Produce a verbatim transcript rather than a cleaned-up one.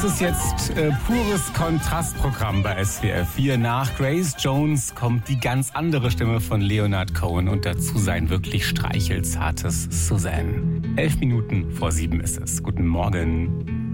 ist jetzt äh, pures Kontrastprogramm bei S W R vier. Nach Grace Jones kommt die ganz andere Stimme von Leonard Cohen und dazu sein wirklich streichelzartes Suzanne. Elf Minuten vor sieben ist es. Guten Morgen.